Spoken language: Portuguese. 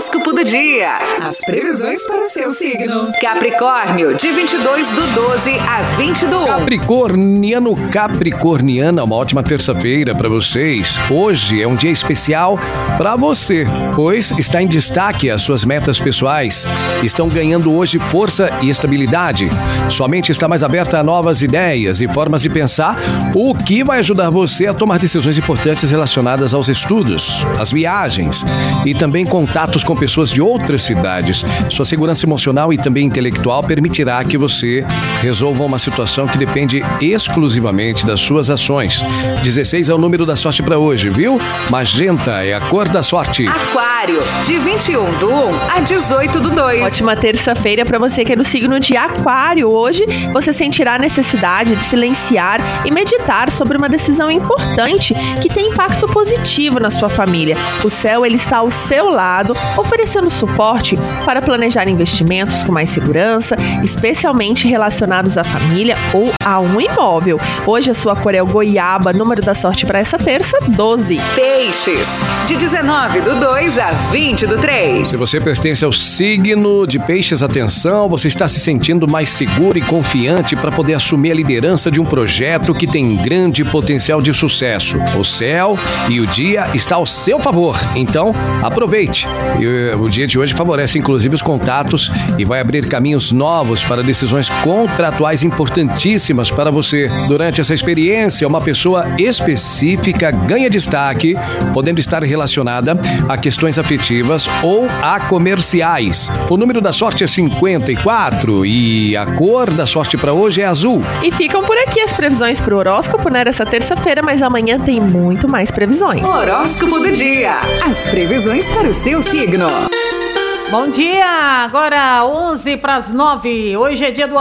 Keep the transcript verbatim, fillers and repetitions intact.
Horóscopo do dia. As previsões para o seu signo. Capricórnio, de vinte e dois do doze a vinte do um. Capricorniano, Capricorniana, uma ótima terça-feira para vocês. Hoje é um dia especial para você, pois está em destaque as suas metas pessoais. Estão ganhando hoje força e estabilidade. Sua mente está mais aberta a novas ideias e formas de pensar, o que vai ajudar você a tomar decisões importantes relacionadas aos estudos, às viagens e também contatos com pessoas de outras cidades. Sua segurança emocional e também intelectual permitirá que você resolva uma situação que depende exclusivamente das suas ações. dezesseis é o número da sorte para hoje, viu? Magenta é a cor da sorte. Aquário, de vinte e um do um a dezoito do dois. Ótima terça-feira para você que é do signo de Aquário. Hoje você sentirá a necessidade de silenciar e meditar sobre uma decisão importante que tem impacto positivo na sua família. O céu ele está ao seu lado, oferecendo suporte para planejar investimentos com mais segurança, especialmente relacionados à família ou a um imóvel. Hoje a sua cor é o goiaba, número da sorte para essa terça, doze. Peixes, de dezenove do dois a vinte do três. Se você pertence ao signo de Peixes, atenção, você está se sentindo mais seguro e confiante para poder assumir a liderança de um projeto que tem grande potencial de sucesso. O céu e o dia está ao seu favor, então aproveite. E o dia de hoje favorece inclusive os contatos e vai abrir caminhos novos para decisões contratuais importantíssimas para você. Durante essa experiência, uma pessoa específica ganha destaque, podendo estar relacionada a questões afetivas ou a comerciais. O número da sorte é cinquenta e quatro e a cor da sorte para hoje é azul. E ficam por aqui as previsões para o horóscopo, né, dessa terça-feira, mas amanhã tem muito mais previsões. Horóscopo do dia. As previsões para o seu signo. Bom dia, agora onze para as nove. Hoje é dia do